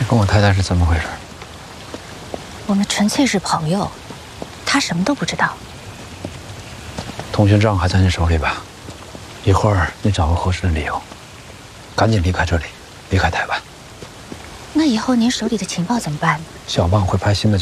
你跟我太太是怎么回事？ 我们纯粹是朋友，他什么都不知道。 通讯证还在你手里吧？一会儿你找个合适的理由，赶紧离开这里，离开台湾。 那以后您手里的情报怎么办呢？ 小棒会派新的